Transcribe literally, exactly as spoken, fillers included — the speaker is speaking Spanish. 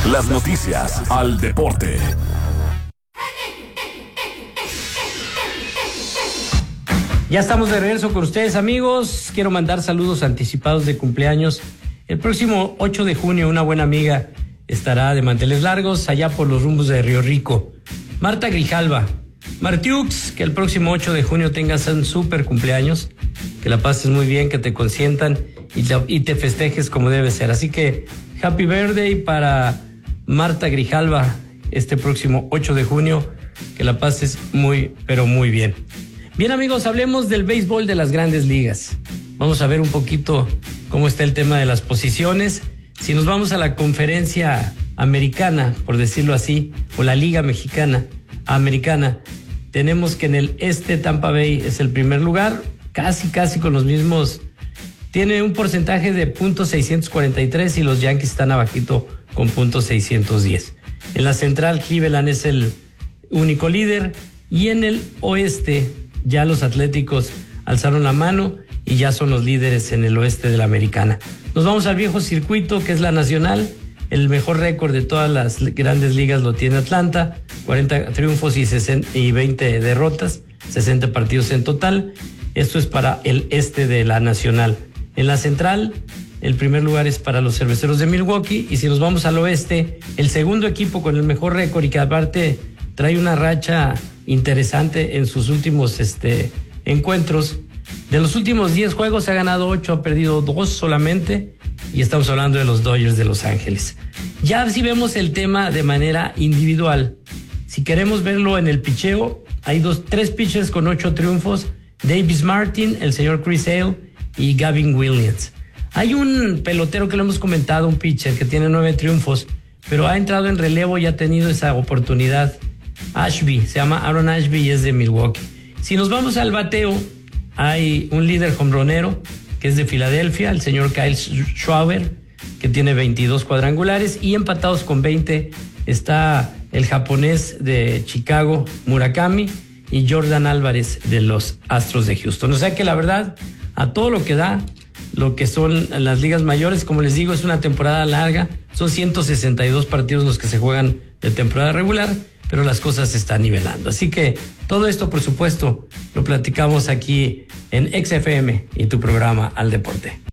Las noticias al deporte. Ya estamos de regreso con ustedes, amigos. Quiero mandar saludos anticipados de cumpleaños. El próximo ocho de junio, una buena amiga estará de manteles largos allá por los rumbos de Río Rico. Marta Grijalva. Martiux, que el próximo ocho de junio tengas un súper cumpleaños, que la pases muy bien, que te consientan y te, y te festejes como debe ser. Así que happy birthday para Marta Grijalva este próximo ocho de junio, que la pases muy, pero muy bien. Bien, amigos, hablemos del béisbol de las grandes ligas. Vamos a ver un poquito cómo está el tema de las posiciones. Si nos vamos a la conferencia americana, por decirlo así, o la liga mexicana, americana, tenemos que en el este Tampa Bay es el primer lugar, casi, casi con los mismos. Tiene un porcentaje de punto seiscientos cuarenta y tres y los Yankees están abajito con punto seiscientos diez. En la central, Cleveland es el único líder y en el oeste ya los Atléticos alzaron la mano y ya son los líderes en el oeste de la americana. Nos vamos al viejo circuito, que es la nacional. El mejor récord de todas las grandes ligas lo tiene Atlanta, cuarenta triunfos y, sesenta, y veinte derrotas, sesenta partidos en total. Esto es para el este de la nacional. En la central, el primer lugar es para los Cerveceros de Milwaukee, y si nos vamos al oeste, el segundo equipo con el mejor récord y que aparte trae una racha interesante en sus últimos este, encuentros. De los últimos diez juegos ha ganado ocho, ha perdido dos solamente, y estamos hablando de los Dodgers de Los Ángeles. Ya si vemos el tema de manera individual, si queremos verlo en el picheo, hay dos, tres pitchers con ocho triunfos: Davis Martin, el señor Chris Hale y Gavin Williams. Hay un pelotero que lo hemos comentado, un pitcher que tiene nueve triunfos, pero ha entrado en relevo y ha tenido esa oportunidad. Ashby, se llama Aaron Ashby y es de Milwaukee. Si nos vamos al bateo, hay un líder jonronero que es de Filadelfia, el señor Kyle Schwarber, que tiene veintidós cuadrangulares, y empatados con veinte está el japonés de Chicago, Murakami, y Jordan Álvarez de los Astros de Houston. O sea que la verdad, a todo lo que da, lo que son las ligas mayores, como les digo, es una temporada larga, son ciento sesenta y dos partidos los que se juegan de temporada regular, pero las cosas se están nivelando. Así que todo esto, por supuesto, lo platicamos aquí en X F M y tu programa Al Deporte.